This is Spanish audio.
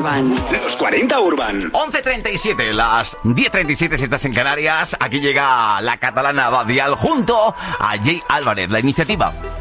Urban. Los 40 Urban. 11:37, las 10:37 si estás en Canarias. Aquí llega la catalana Badial junto a Jay Álvarez. La iniciativa